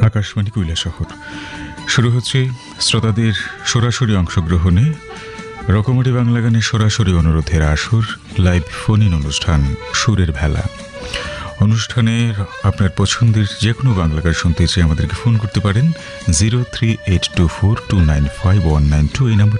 আকাশবাণী কৈলাসহর শুরু হচ্ছে শ্রোতাদের সরাসরি অংশগ্রহণে রকমারি বাংলা গানের সরাসরি অনুরোধের আসর লাইভ ফোন ইন অনুষ্ঠান সুরের ভেলা। অনুষ্ঠানে আপনার পছন্দের যে কোনো বাংলা গান শুনতে চেয়ে আমাদেরকে ফোন করতে পারেন 0382429519 এই নম্বর